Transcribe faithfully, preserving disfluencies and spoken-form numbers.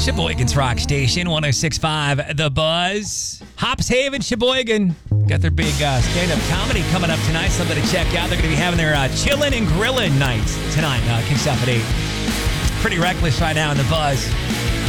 Sheboygan's Rock Station, one oh six point five The Buzz. Hops Haven, Sheboygan. Got their big uh, stand-up comedy coming up tonight. Something to check out. They're going to be having their uh, chillin' and grillin' night tonight. Uh, kicks off at eight. Pretty reckless right now in The Buzz.